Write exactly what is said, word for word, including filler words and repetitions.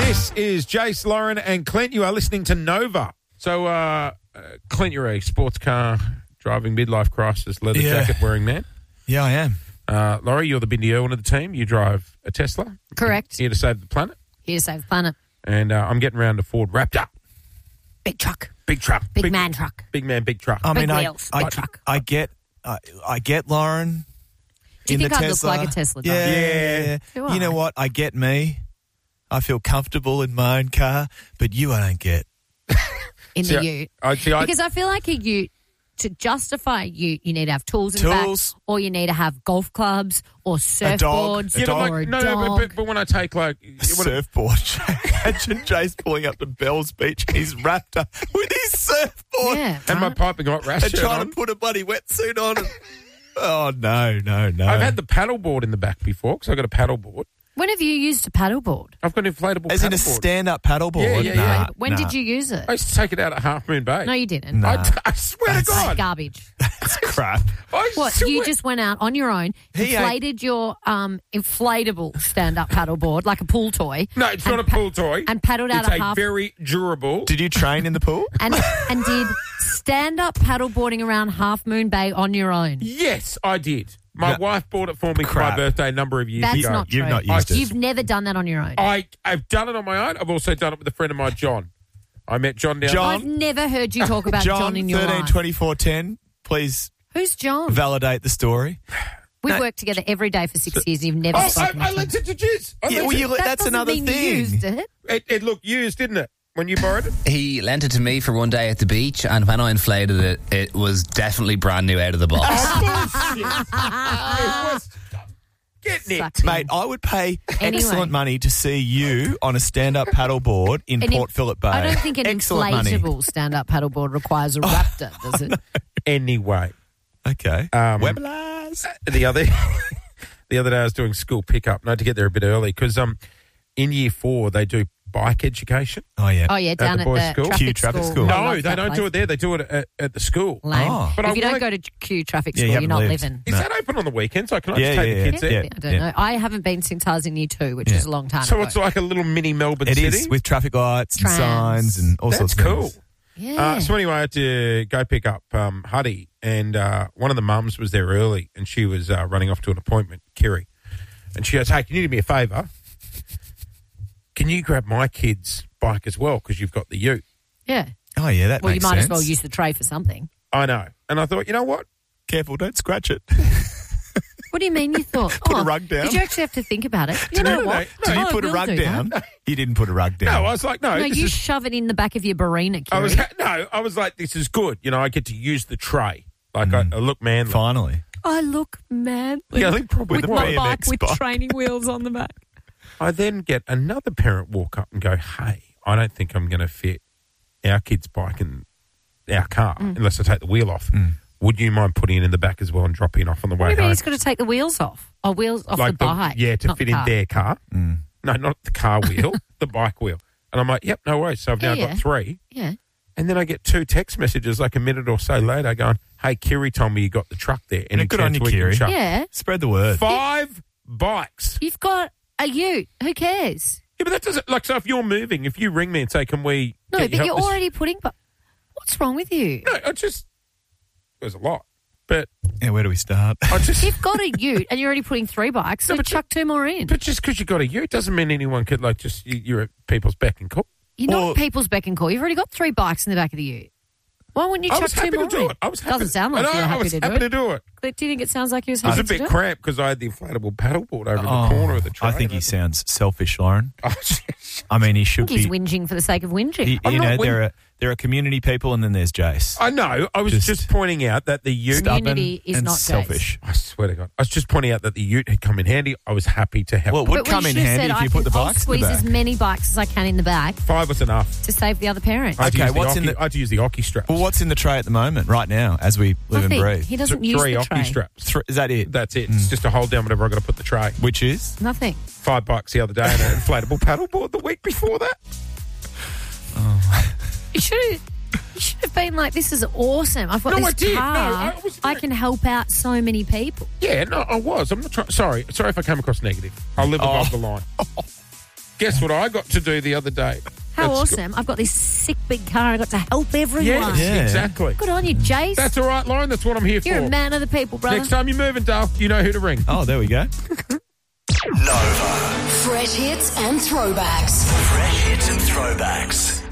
This is Jace, Lauren and Clint. You are listening to Nova. So, uh, uh, Clint, you're a sports car driving midlife crisis leather Yeah. jacket wearing man. Yeah, I am. Uh, Laurie, you're the Bindi Irwin of the team. You drive a Tesla. Correct. Here to save the planet. Here to save the planet. And uh, I'm getting around to Ford Raptor. Big truck. Big truck. Big, man truck. Big man, big truck. I Big mean, wheels, I, big I, truck. I get, I, I get Lauren. Do you in think the I'd look Tesla. like a Tesla driver? Yeah. Yeah. Do You know I? what? I get me. I feel comfortable in my own car, but you, I don't get. In See, the I- ute. I- see, I- Because I feel like a ute, to justify a ute, you need to have tools in Tools. the back, or you need to have golf clubs, or dog. surfboards, A Yeah, but dog. like, or a no, dog. no, but, but when I take like A when I- surfboard. Imagine Jace pulling up to Bell's Beach in his Raptor with his surfboard Yeah, and my right. piping hot rash and shirt trying on. to put a bloody wetsuit on. And, oh, no, no, no. I've had the paddleboard in the back before because I got a paddleboard. When have you used a paddleboard? I've got an inflatable As in a paddleboard. stand-up paddleboard? Yeah, yeah, Nah, yeah. When nah. did you use it? I used to take it out at Half Moon Bay. No, you didn't. Nah. I, t- I swear to Like God. garbage. That's crap. I What, swear- you just went out on your own, He ain't- inflated your um, inflatable stand-up paddleboard like a pool toy. No, it's and not a pa- pool toy. And paddled out It's a a half... very durable. Did you train in the pool? and, and did stand-up paddleboarding around Half Moon Bay on your own. Yes, I did. My No. wife bought it for me for Crap. my birthday a number of years That's ago. not You've true. not used it. You've never done that on your own. I, I've done it on my own. I've also done it with a friend of mine, John. I met John down John- I've never heard you talk about John, John, in your thirteen life. twenty-four ten, please Who's John? validate the story. We've No. worked together every day for six years and you've never Oh, I, spoken I to him. lent it to Jizz. I Yeah, lent well, it. you- That that's doesn't another mean thing. You used it. it. It looked used, didn't it, when you borrowed it? He lent it to me for one day at the beach, and when I inflated it, it was definitely brand new out of the box. Oh, bullshit. It was getting it. Sucked in. Mate, I would pay Anyway. excellent money to see you on a stand-up paddleboard in And Port if- Phillip Bay. I don't think an excellent money. inflatable stand-up paddleboard requires a Raptor, does it? Anyway, Okay. Um, Webinars. the other the other day I was doing school pickup, and I had to get there a bit early because um, in year four they do bike education. Oh, yeah. Oh, yeah, down the at boys' the school? traffic Q traffic school. school. I No, love they that don't place. do it there. They do it at, at the school. Lame. Oh. But if I you don't wanna- go to Q traffic Yeah, you school, you're haven't not lived. living. Is No. that open on the weekends? So can I Yeah, just take yeah, the kids yeah. there? I don't Yeah. know. I haven't been since I was in year two, which Yeah. was a long time So ago. it's like a little mini Melbourne It city. is, with traffic lights and Trams. signs and all That's sorts of cool. things. yeah. Uh, so anyway, I had to go pick up um, Huddy, and uh, one of the mums was there early, and she was uh, running off to an appointment, Kiri. And she goes, hey, can you do me a favour? Can you grab my kid's bike as well, because you've got the ute? yeah. Oh, yeah, that Well, you makes might sense. as well use the tray for something. I know. And I thought, you know what? Careful, don't scratch it. What do you mean you thought? Put a oh, rug down. Did you actually have to think about it? You No, know no, what? no. Did you Oh, put a we'll rug do that. down? You didn't put a rug down. No, I was like, no. No, this you is, shove it in the back of your Barina, I was Kiri. no, I was like, this is good. You know, I get to use the tray. Like, Mm. I, I look manly. Finally. I look manly. Yeah, I think probably with the my B M bike X with bike. training wheels on the back. I then get another parent walk up and go, hey, I don't think I'm going to fit our kid's bike in our car Mm. unless I take the wheel off. Would you mind putting it in the back as well and dropping it off on the What way do you mean home? he's got to take the wheels off? Oh, wheels off Like the bike. yeah, to not fit the in car. their car. Mm. No, not the car wheel, the bike wheel. And I'm like, yep, no worries. So I've now Yeah, got yeah. three. Yeah. And then I get two text messages like a minute or so later going, hey, Kiri told me you got the truck there. Any Yeah, good on chance you, we can Kiri. chuck-" Yeah. Spread the word. Five bikes. You've got a ute. Who cares? Yeah, but that doesn't, like, so if you're moving, if you ring me and say, can we No, get but you you're help this-" already putting... But what's wrong with you? No, I just, there's a lot. But Yeah, where do we start? I just, You've got a ute and you're already putting three bikes, so No, but chuck two more in. but just because you got a ute doesn't mean anyone could, like, just, you, you're at people's beck and call. You're Well- not people's beck and call. You've already got three bikes in the back of the ute. Why wouldn't you I chuck was two happy more to do in? it. I was happy. Doesn't sound like I know, you're I happy was to do happy it. to do it. Do you think it sounds like you was It was happy a to bit do it? cramped because I had the inflatable paddleboard over in Oh, the corner of the tray. I think he sounds selfish, Lauren. Oh, I mean, he I should think he's be. whinging for the sake of whinging. He, I'm you not know, win- there are there are community people, and then there's Jace. I know. I was just, Just pointing out that the ute. Stop. Stubborn Community is and not Jace. selfish. I swear to God. I was just pointing out that the ute had come in handy. I was happy to help. Well, it would But we come in should have handy said, if I you put the can- I'll bikes in the squeeze as back. many bikes as I can in the back Five was enough. to save the other parent. I had to Okay, use the what's in hockey- the- I had to use the hockey straps. Well, what's in the tray at the moment, right now, as we live Nothing. and breathe? He doesn't Th- use Three the hockey tray. straps. Thr- is that it? That's it. It's just to hold down whatever I've got to put the tray. Which is? Nothing. Five bucks the other day and an inflatable paddleboard the week before that. You should have. You should have been like, "This is awesome. I've got No, this I did. No, car. I was I doing- can help out so many people." Yeah, no, I was. I'm not trying. Sorry. Sorry if I came across negative. I'll live above Oh. the line. Guess what I got to do the other day? How That's awesome. I've got this sick big car. I got to help everyone. Yes, Yeah. exactly. Good on you, Jace. That's all right, Lauren. That's what I'm here You're for. a man of the people, brother. Next time you're moving, Dale, you know who to ring. Oh, there we go. Nova. Fresh hits and throwbacks. Fresh hits and throwbacks.